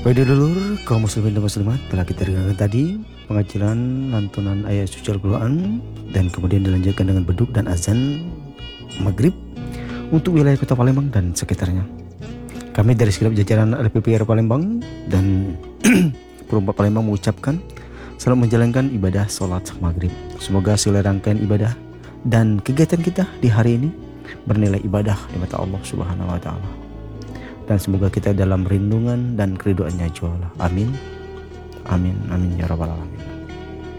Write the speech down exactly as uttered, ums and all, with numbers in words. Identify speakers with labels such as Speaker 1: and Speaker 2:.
Speaker 1: Baik dulur, kaum muslimin dan muslimat, telah kita dengarkan tadi pengajian lantunan ayat suci Al-Quran dan kemudian dilanjutkan dengan beduk dan azan maghrib untuk wilayah kota Palembang dan sekitarnya. Kami dari segenap jajaran L P P R Palembang dan Perumpak Palembang mengucapkan selamat menjalankan ibadah sholat maghrib. Semoga segala rangkaian ibadah dan kegiatan kita di hari ini bernilai ibadah di mata Allah Subhanahu wa Ta'ala. Dan semoga kita dalam rindungan dan keriduannya jualah. Amin. Amin. Amin ya rabbal alamin.